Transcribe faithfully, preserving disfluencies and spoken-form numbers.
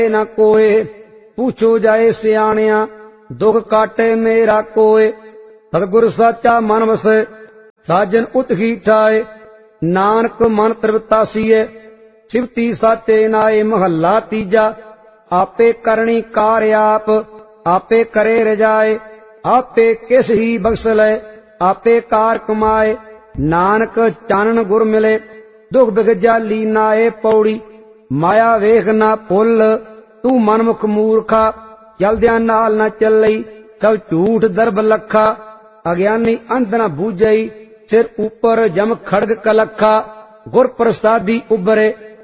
न कोय, पूछो जाए सियाणिया दुख काटे मेरा कोय। सतगुर साचा मन वसे, साजन उतही ठाए, नानक मन तृप्तासीए, सिवती साचे नाए। महला तीजा, आपे करनी कार आप, आपे करे रजाए, आपे किस ही बख्श ले, आपे कार कमाए। नानक चानन गुर मिले, दुख बिख जाली नाए पौड़ी। माया वेख ना भुल, तू मनमुख मूर्खा, चलद्या नाल न चलई, सब झूठ दरब लखा। अज्ञानी अंध न बूझई, सिर ऊपर जम खड़ग कलखा। गुर प्रसादी उबरे,